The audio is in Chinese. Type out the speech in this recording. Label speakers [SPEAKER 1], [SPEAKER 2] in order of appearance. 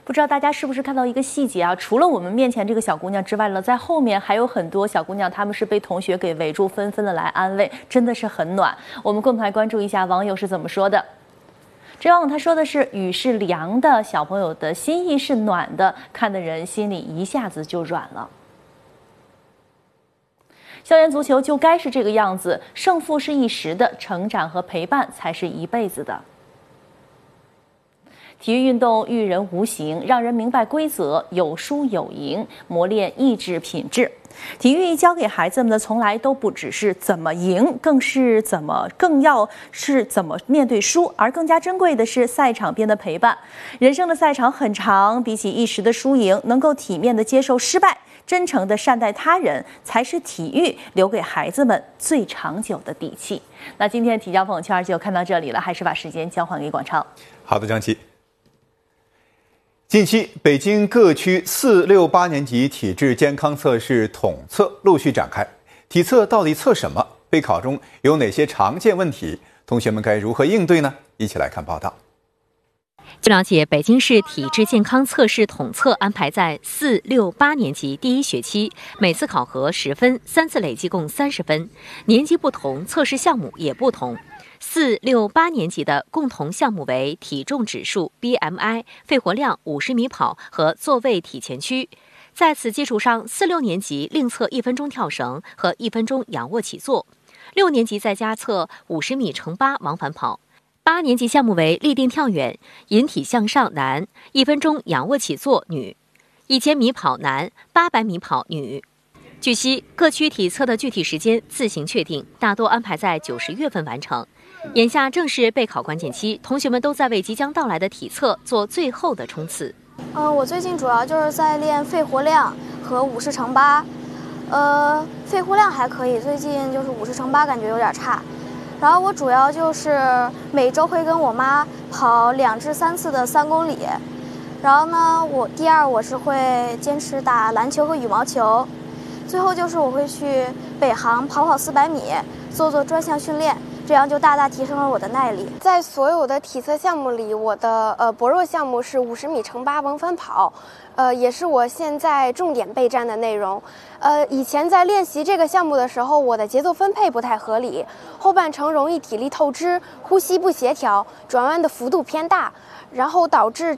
[SPEAKER 1] 不知道大家是不是看到一个细节啊？除了我们面前这个小姑娘之外了，在后面还有很多小姑娘，她们是被同学给围住，纷纷的来安慰，真的是很暖。我们共同来关注一下网友是怎么说的。这网友他说的是：“雨是凉的，小朋友的心意是暖的，看得人心里一下子就软了。”校园足球就该是这个样子，胜负是一时的，成长和陪伴才是一辈子的。体育运动育人无形，让人明白规则，有输有赢，磨练意志品质。体育教给孩子们的从来都不只是怎么赢，更要是怎么面对输，而更加珍贵的是赛场边的陪伴。人生的赛场很长，比起一时的输赢，能够体面的接受失败，真诚的善待他人，才是体育留给孩子们最长久的底气。那今天的体教朋友圈就看到这里了，还是把时间交还给广超。
[SPEAKER 2] 好的，张琪。近期，北京各区4、6、8年级体质健康测试统测陆续展开。体测到底测什么？备考中有哪些常见问题？同学们该如何应对呢？一起来看报道。
[SPEAKER 3] 据了解，北京市体质健康测试统测安排在4、6、8年级第一学期，每次考核10分，3次累计共30分。年级不同，测试项目也不同。4、6、8年级的共同项目为体重指数、BMI、肺活量、50米跑和座位体前屈。在此基础上，4、6年级另测1分钟跳绳和1分钟仰卧起坐，6年级再加测50米乘8往返跑。8年级项目为立定跳远、引体向上男、1分钟仰卧起坐女、1000米跑男、800米跑女。据悉，各区体测的具体时间自行确定，大多安排在90月份完成。眼下正是备考关键期，同学们都在为即将到来的体测做最后的冲刺。
[SPEAKER 4] 我最近主要就是在练肺活量和50乘8，肺活量还可以，最近就是50乘8感觉有点差。然后我主要就是每周会跟我妈跑2至3次的3公里，然后呢，第二我是会坚持打篮球和羽毛球，最后就是我会去北航跑400米，做专项训练。这样就大大提升了我的耐力。
[SPEAKER 5] 在所有的体测项目里，我的薄弱项目是50米乘8往返跑，也是我现在重点备战的内容。以前在练习这个项目的时候，我的节奏分配不太合理，后半程容易体力透支，呼吸不协调，转弯的幅度偏大，然后导致